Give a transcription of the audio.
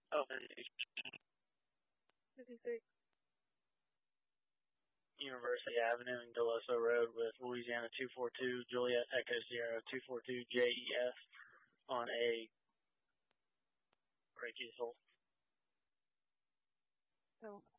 Oh, 56. University Avenue and Deloso Road with Louisiana 242, Juliet Echo Sierra 242 JES on a brachial. So